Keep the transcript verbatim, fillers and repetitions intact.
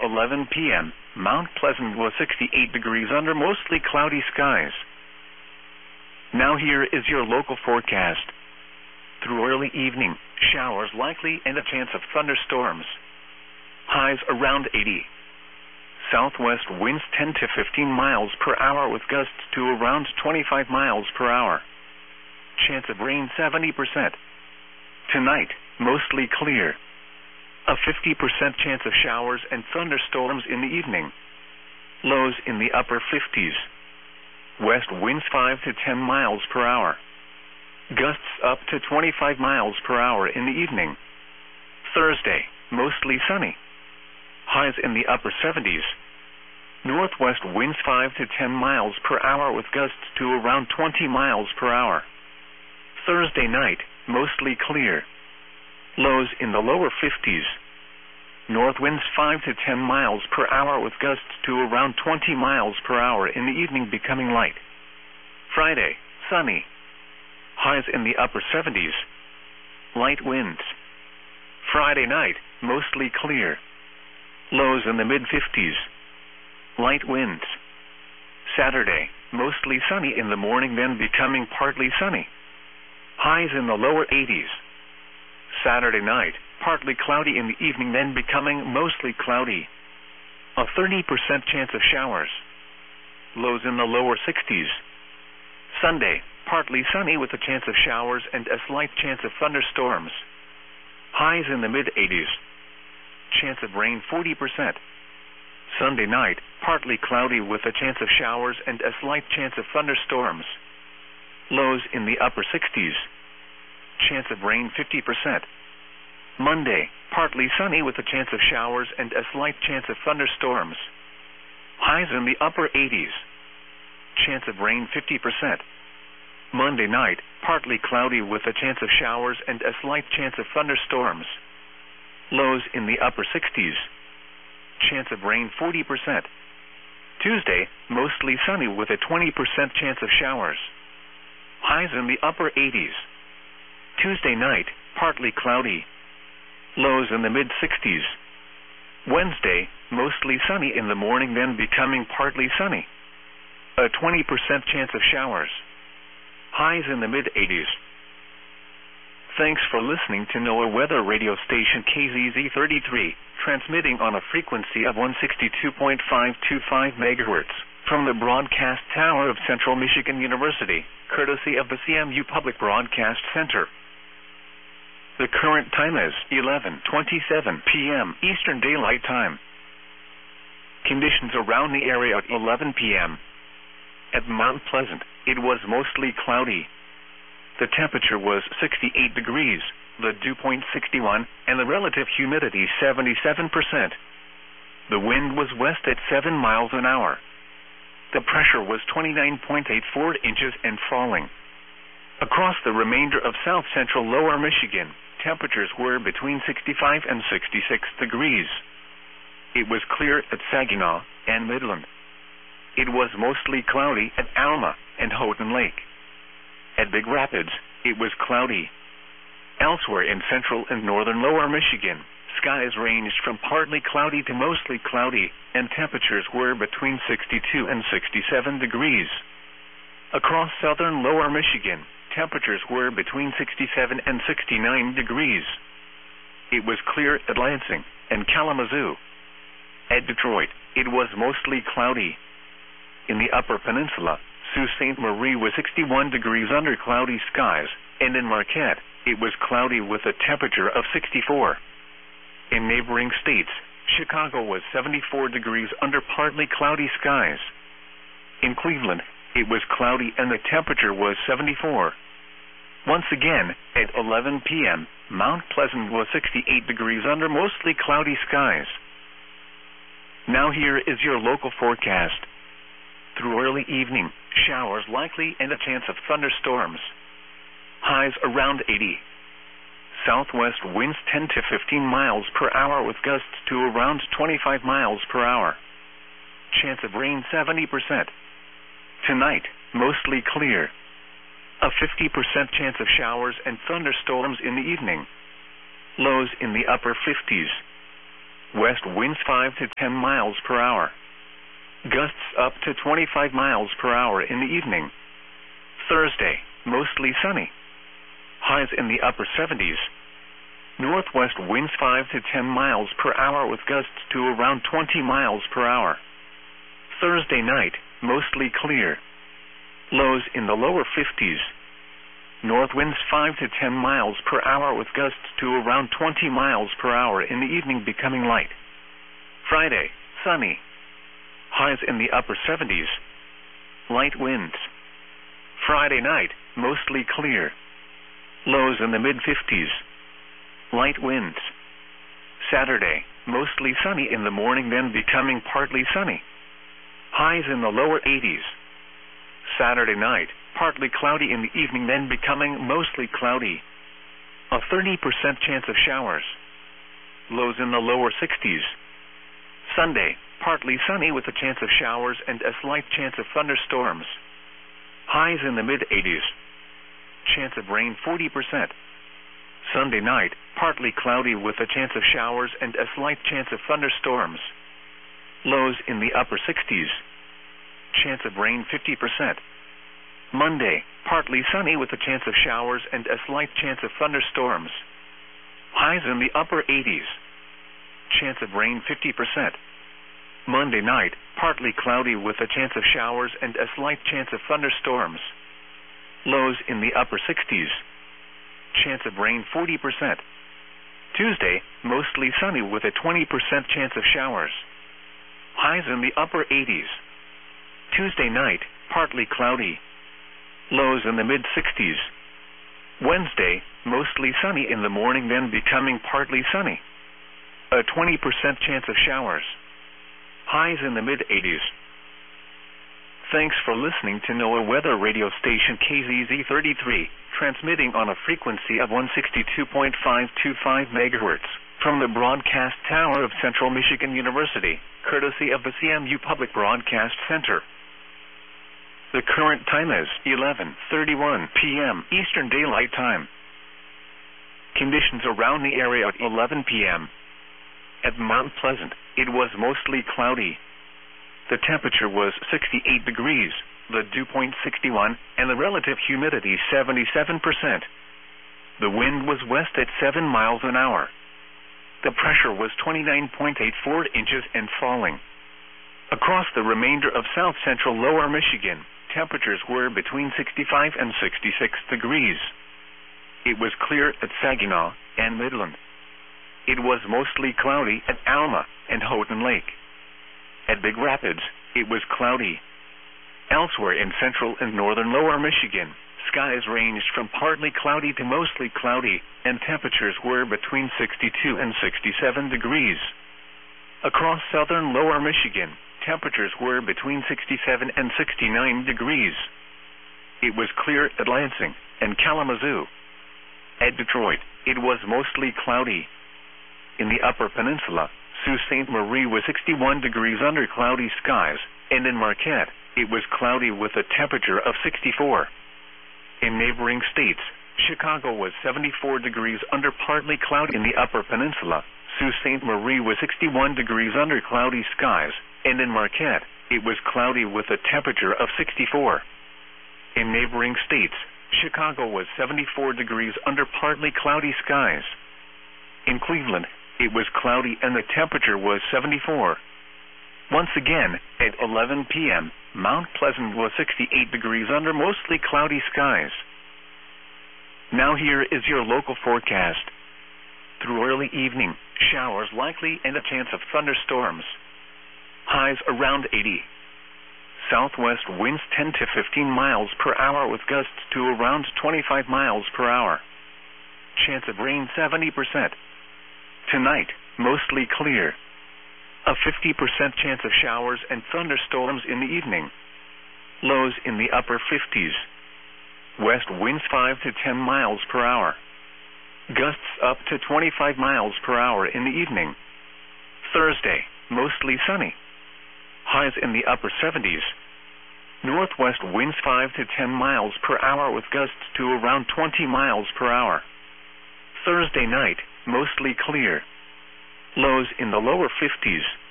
eleven p m, Mount Pleasant was sixty-eight degrees under mostly cloudy skies. Now here is your local forecast. Through early evening, showers likely and a chance of thunderstorms. Highs around eighty. Southwest winds ten to fifteen miles per hour with gusts to around twenty-five miles per hour. Chance of rain seventy percent. Tonight, mostly clear. A fifty percent chance of showers and thunderstorms in the evening. Lows in the upper fifties. West winds five to ten miles per hour. Gusts up to twenty-five miles per hour in the evening. Thursday, mostly sunny. Highs in the upper seventies. Northwest winds five to ten miles per hour with gusts to around twenty miles per hour. Thursday night, mostly clear. Lows in the lower fifties. North winds five to ten miles per hour with gusts to around twenty miles per hour in the evening becoming light. Friday, sunny. Highs in the upper seventies. Light winds. Friday night, mostly clear. Lows in the mid-fifties. Light winds. Saturday, mostly sunny in the morning then becoming partly sunny. Highs in the lower eighties. Saturday night, partly cloudy in the evening then becoming mostly cloudy. A thirty percent chance of showers. Lows in the lower sixties. Sunday, partly sunny with a chance of showers and a slight chance of thunderstorms. Highs in the mid-eighties. Chance of rain forty percent. Sunday night, partly cloudy with a chance of showers and a slight chance of thunderstorms. Lows in the upper sixties. Chance of rain fifty percent. Monday, partly sunny with a chance of showers and a slight chance of thunderstorms. Highs in the upper eighties. Chance of rain fifty percent. Monday night, partly cloudy with a chance of showers and a slight chance of thunderstorms. Lows in the upper sixties. Chance of rain forty percent. Tuesday, mostly sunny with a twenty percent chance of showers. Highs in the upper eighties. Tuesday night, partly cloudy. Lows in the mid-sixties. Wednesday, mostly sunny in the morning then becoming partly sunny. A twenty percent chance of showers. Highs in the mid-eighties. Thanks for listening to NOAA Weather Radio Station K Z Z thirty-three, transmitting on a frequency of one sixty-two point five two five megahertz, from the broadcast tower of Central Michigan University, courtesy of the C M U Public Broadcast Center. The current time is eleven twenty-seven p m Eastern Daylight Time. Conditions around the area at eleven p m At Mount Pleasant, it was mostly cloudy. The temperature was sixty-eight degrees, the dew point sixty-one, and the relative humidity seventy-seven percent. The wind was west at seven miles an hour. The pressure was twenty-nine point eight four inches and falling. Across the remainder of south-central lower Michigan, temperatures were between sixty-five and sixty-six degrees. It was clear at Saginaw and Midland. It was mostly cloudy at Alma and Houghton Lake. At Big Rapids, it was cloudy. Elsewhere in central and northern lower Michigan, skies ranged from partly cloudy to mostly cloudy, and temperatures were between sixty-two and sixty-seven degrees. Across southern lower Michigan, temperatures were between sixty-seven and sixty-nine degrees. It was clear at Lansing and Kalamazoo. At Detroit, it was mostly cloudy. In the Upper Peninsula, Sault Ste. Marie was sixty-one degrees under cloudy skies, and in Marquette, it was cloudy with a temperature of sixty-four. In neighboring states, Chicago was seventy-four degrees under partly cloudy skies. In Cleveland, it was cloudy and the temperature was seventy-four. Once again, at eleven p m, Mount Pleasant was sixty-eight degrees under mostly cloudy skies. Now here is your local forecast. Through early evening, showers likely and a chance of thunderstorms. Highs around eighty. Southwest winds ten to fifteen miles per hour with gusts to around twenty-five miles per hour. Chance of rain seventy percent. Tonight, mostly clear. A fifty percent chance of showers and thunderstorms in the evening. Lows in the upper fifties. West winds five to ten miles per hour. Gusts up to twenty-five miles per hour in the evening. Thursday, mostly sunny. Highs in the upper seventies. Northwest winds five to ten miles per hour with gusts to around twenty miles per hour. Thursday night, mostly clear. Lows in the lower fifties. North winds five to ten miles per hour with gusts to around twenty miles per hour in the evening, becoming light. Friday, sunny. Highs in the upper seventies. Light winds. Friday night, mostly clear. Lows in the mid-fifties. Light winds. Saturday, mostly sunny in the morning, then becoming partly sunny. Highs in the lower eighties. Saturday night, partly cloudy in the evening, then becoming mostly cloudy. A thirty percent chance of showers. Lows in the lower sixties. Sunday, partly sunny with a chance of showers and a slight chance of thunderstorms. Highs in the mid-eighties. Chance of rain forty percent. Sunday night, partly cloudy with a chance of showers and a slight chance of thunderstorms. Lows in the upper sixties. Chance of rain fifty percent. Monday, partly sunny with a chance of showers and a slight chance of thunderstorms. Highs in the upper eighties. Chance of rain fifty percent. Monday night, partly cloudy with a chance of showers and a slight chance of thunderstorms. Lows in the upper sixties. Chance of rain forty percent. Tuesday, mostly sunny with a twenty percent chance of showers. Highs in the upper eighties. Tuesday night, partly cloudy. Lows in the mid-sixties. Wednesday, mostly sunny in the morning, then becoming partly sunny. A twenty percent chance of showers. Highs in the mid-eighties. Thanks for listening to NOAA Weather Radio Station K Z Z thirty-three, transmitting on a frequency of one sixty-two point five two five megahertz from the broadcast tower of Central Michigan University, courtesy of the C M U Public Broadcast Center. The current time is eleven thirty-one p m Eastern Daylight Time. Conditions around the area at eleven p m At Mount Pleasant, it was mostly cloudy. The temperature was sixty-eight degrees, the dew point sixty-one, and the relative humidity seventy-seven percent. The wind was west at seven miles an hour. The pressure was twenty-nine point eight four inches and falling. Across the remainder of south-central lower Michigan, temperatures were between sixty-five and sixty-six degrees. It was clear at Saginaw and Midland. It was mostly cloudy at Alma and Houghton Lake. At Big Rapids, it was cloudy. Elsewhere in central and northern lower Michigan, skies ranged from partly cloudy to mostly cloudy, and temperatures were between sixty-two and sixty-seven degrees. Across southern lower Michigan, temperatures were between sixty-seven and sixty-nine degrees. It was clear at Lansing and Kalamazoo. At Detroit, it was mostly cloudy. In the Upper Peninsula, Sault Ste. Marie was sixty-one degrees under cloudy skies, and in Marquette, it was cloudy with a temperature of sixty-four. In neighboring states, Chicago was seventy-four degrees under partly cloudy. In the Upper Peninsula, Sault Ste. Marie was sixty-one degrees under cloudy skies, and in Marquette, it was cloudy with a temperature of sixty-four. In neighboring states, Chicago was seventy-four degrees under partly cloudy skies. In Cleveland, it was cloudy and the temperature was seventy-four. Once again, at eleven p m, Mount Pleasant was sixty-eight degrees under mostly cloudy skies. Now here is your local forecast. Through early evening, showers likely and a chance of thunderstorms. Highs around eighty. Southwest winds ten to fifteen miles per hour with gusts to around twenty-five miles per hour. Chance of rain seventy percent. Tonight, mostly clear. A fifty percent chance of showers and thunderstorms in the evening. Lows in the upper fifties. West winds five to ten miles per hour. Gusts up to twenty-five miles per hour in the evening. Thursday, mostly sunny. Highs in the upper seventies. Northwest winds five to ten miles per hour with gusts to around twenty miles per hour. Thursday night, mostly clear. Lows in the lower fifties.